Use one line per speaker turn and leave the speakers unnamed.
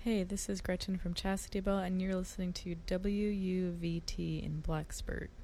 Hey, this is Gretchen from Chastity Belt, and you're listening to WUVT in Blacksburg.